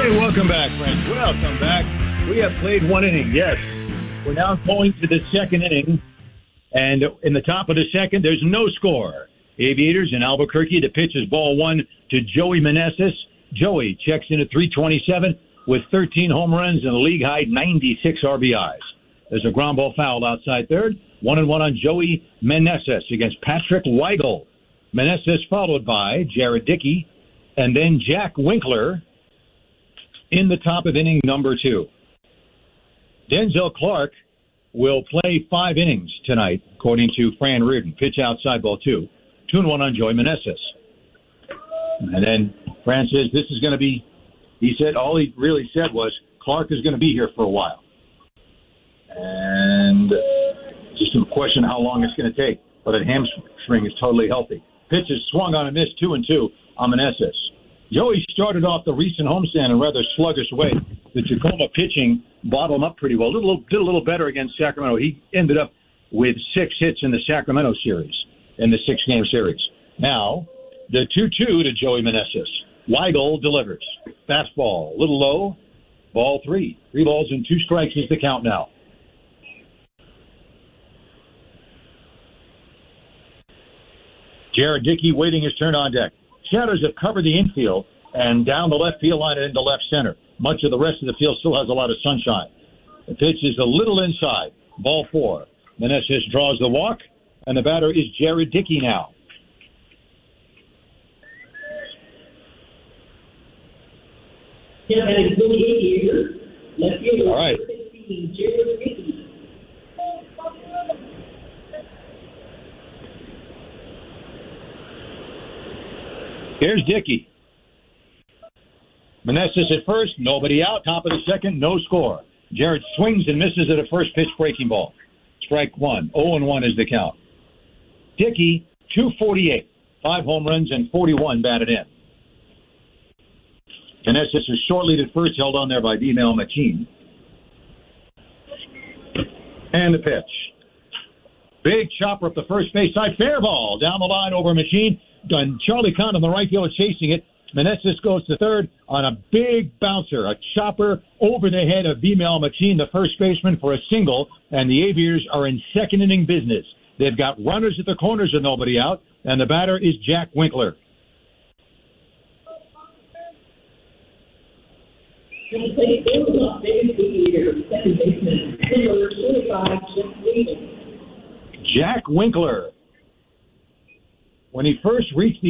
Welcome back, friends. Welcome back. We have played one inning, yes. We're now going to the second inning, and in the top of the second, there's no score. Aviators in Albuquerque. The pitch is ball one to Joey Meneses. Joey checks in at 327 with 13 home runs and a league-high 96 RBIs. There's a ground ball foul outside third. 1-1 on Joey Meneses against Patrick Weigel. Meneses followed by Jared Dickey and then Jack Winkler in the top of inning number 2. Denzel Clark will play 5 innings tonight, according to Fran Reardon. Pitch outside ball 2. 2-1 on Joey Meneses. And then Fran says this is going to be, he said all he really said was Clark is going to be here for a while. And just a question how long it's going to take. But that hamstring is totally healthy. Pitch is swung on a miss, 2-2 on Meneses. Joey started off the recent homestand in a rather sluggish way. The Tacoma pitching bottled him up pretty well. Did a little better against Sacramento. He ended up with 6 hits in the Sacramento series, in the 6-game series. Now, the 2-2 to Joey Meneses. Weigel delivers. Fastball, a little low. Ball 3. 3 balls and 2 strikes is the count now. Jared Dickey waiting his turn on deck. Shadows have covered the infield and down the left field line and into left center. Much of the rest of the field still has a lot of sunshine. The pitch is a little inside. Ball 4. Meneses draws the walk, and the batter is Jared Dickey now. All right. Here's Dickey. Meneses at first, nobody out. Top of the second, no score. Jared swings and misses at a first pitch breaking ball. Strike 1. 0-1 is the count. Dickey, 248. 5 home runs and 41 batted in. Meneses is short lead at first, held on there by Vimeo Machin. And the pitch. Big chopper up the first base side. Fair ball down the line over Machin. And Charlie Condon, the right fielder, chasing it. Meneses goes to third on a big bouncer, a chopper over the head of Vimeo Machin, the first baseman, for a single, and the Aviators are in second inning business. They've got runners at the corners and nobody out, and the batter is Jack Winkler. Jack Winkler. When he first reached the